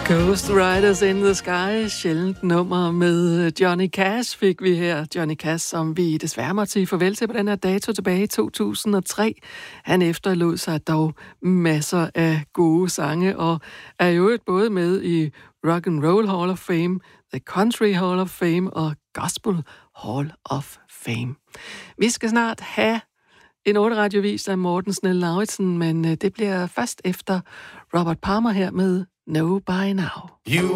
Ghost Riders in the Sky, sjældent nummer med Johnny Cash fik vi her. Johnny Cash, som vi desværre måtte sige farvel til på den her dato tilbage i 2003. Han efterlod sig dog masser af gode sange, og er jo et både med i Rock and Roll Hall of Fame, The Country Hall of Fame og Gospel Hall of Fame. Vi skal snart have en 8-radiovis af Morten Snell Lauritsen, men det bliver først efter Robert Palmer her med Know By Now.